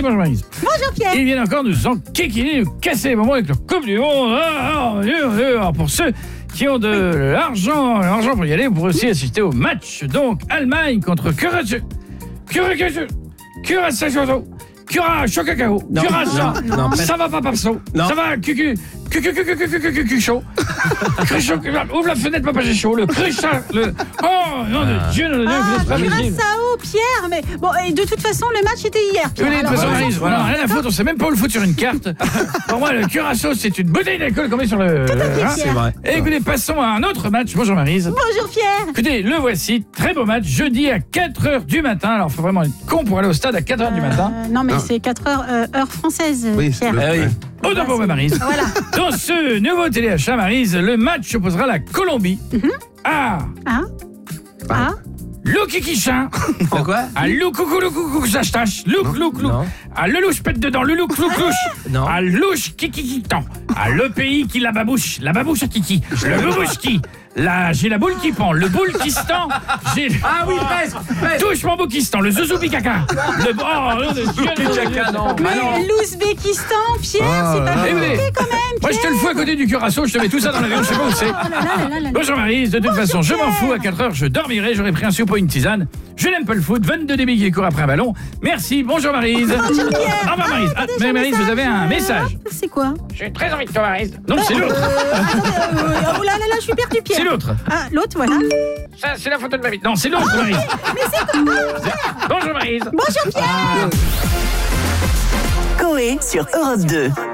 bonjour Maryse. Bonjour Pierre. Ils viennent encore nous enquiquiner, nous casser les moments avec leur Coupe du Monde. Alors, pour ceux qui ont de l'argent pour y aller, vous pourrez aussi assister au match. Donc, Allemagne contre Curaçao, Chocacao, Curaçao, ça va pas Papso, ça va Cucu chaud. Ouvre la fenêtre, papa, j'ai chaud. Le cruchat, oh, nom de Dieu, non, Curaçao, Pierre, mais bon, et de toute façon, le match était hier, Pierre. Oui, de toute façon, Maryse, voilà, rien à foutre, on sait même pas où le foutre sur une carte. Pour moi, le Curaçao, c'est une bouteille d'alcool qu'on met sur le... C'est vrai. Et écoutez, passons à un autre match. Bonjour Maryse. Bonjour Pierre. Écoutez, le voici, très beau match, jeudi à 4h du matin. Alors, il faut vraiment être con pour aller au stade à 4h du matin. Non, mais c'est 4h, heure française, Pierre. Oui. Oh non, pour Maryse. Voilà. Dans ce nouveau téléachat, Maryse, le match opposera la Colombie à Loukikichin. Quoi? À Loukoukou Zastache. Louk. À le louche pète dedans. Le louche. Non. À louche kikikitan. À le pays qui la babouche à kiki. Le babouche-ki. Là, j'ai la boule qui pend, le boule qui se tend, j'ai... Ah oui, presque. Touche mon Boukistan, le Zouzou-Bikaka. Mais l'Ouzbékistan, Pierre, c'est pas compliqué quand même, Pierre. Moi, je te le fous à côté du Curaçao, je te mets tout ça dans l'avion, je sais pas où c'est. Bonjour Maryse, de toute façon, je m'en fous, à 4h, je dormirai, j'aurais pris un soupe ou une tisane. Je n'aime pas le foot, 22 débits qui courent après un ballon. Merci, bonjour Maryse. Bonjour Pierre. Au revoir Maryse. Ah, mais Maryse, vous avez un message. C'est quoi? J'ai très envie de toi, Maryse. Non, c'est l'autre. Oh là, je suis perdu, Pierre. C'est l'autre. Ah, l'autre, voilà. Ça, c'est la photo de ma vie. Non, c'est l'autre, Maryse. Mais c'est quoi? Bonjour Maryse. Bonjour Pierre. Coé sur Europe 2.